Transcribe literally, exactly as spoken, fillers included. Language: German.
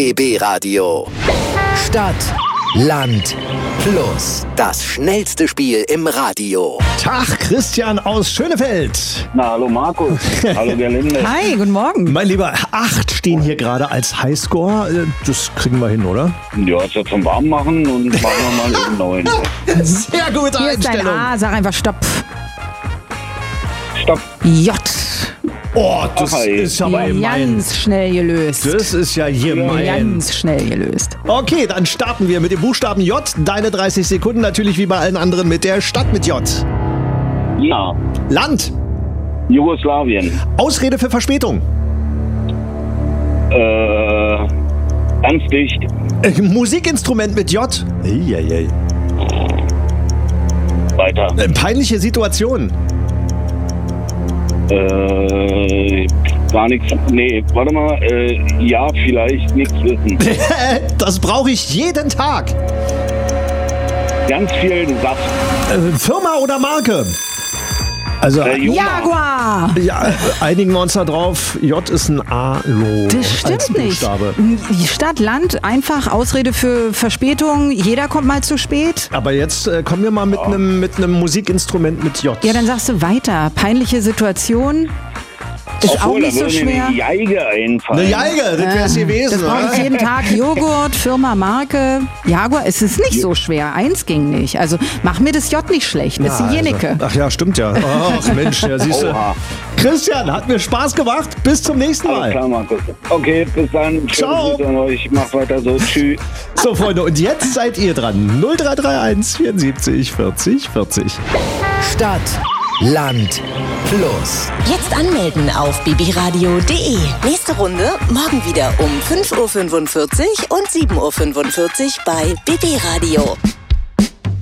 B B Radio. Stadt, Land, Fluss. Das schnellste Spiel im Radio. Tag, Christian aus Schönefeld. Na, hallo Markus. Hallo Gerlinde. Hi, guten Morgen. Mein Lieber, acht stehen hier gerade als Highscore. Das kriegen wir hin, oder? Ja, ist ja zum Warmmachen und machen wir mal eben neun. Sehr gute Hier ist dein Einstellung. A, sag einfach Stopp. Stopp. J. Oh, das Ach, ey. ist aber gemein. Ganz schnell gelöst. Das ist ja gemein. Ganz schnell gelöst. Okay, dann starten wir mit dem Buchstaben J. Deine dreißig Sekunden natürlich wie bei allen anderen mit der Stadt mit J. Ja. Land. Jugoslawien. Ausrede für Verspätung. Äh, ganz dicht. Äh, Musikinstrument mit J. Eieiei. Weiter. Äh, peinliche Situation. Äh, gar nichts. Nee, warte mal. Äh, ja, vielleicht nichts wissen. Das brauche ich jeden Tag. Ganz viel Saft. Äh, Firma oder Marke? Also, Äh, Joma. Jaguar. ja, einigen wir uns da drauf. J ist ein A-Lo. Das als stimmt nicht. Buchstabe. Die Stadt, Land, einfach Ausrede für Verspätung. Jeder kommt mal zu spät. Aber jetzt äh, kommen wir mal mit einem mit einem Musikinstrument mit J. Ja, dann sagst du weiter. Peinliche Situation. Ist Obwohl, auch nicht da so würde mir schwer. eine Geige einfallen. Eine Geige, das wär's gewesen, Das brauche ich oder? jeden Tag. Joghurt, Firma, Marke. Jaguar, es ist nicht so schwer. Eins ging nicht. Also mach mir das J nicht schlecht. Das ist Ja, die Jenike. also, ach ja, stimmt ja. Ach Mensch, ja, siehst du. Oha. Christian, hat mir Spaß gemacht. Bis zum nächsten Alles Mal. klar, Markus. Okay, bis dann. Schöne Ciao. Grüße an euch. Macht weiter so. Tschüss. So, Freunde, und jetzt seid ihr dran. null drei drei eins vierundsiebzig vierzig vierzig. Stadt, Land, Fluss. Jetzt anmelden auf bibiradio punkt de. Nächste Runde morgen wieder um fünf Uhr fünfundvierzig und sieben Uhr fünfundvierzig bei B B Radio.